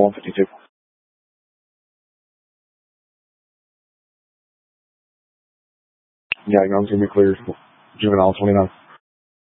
152. Yeah, ground's going to be clear. Juvenile 29.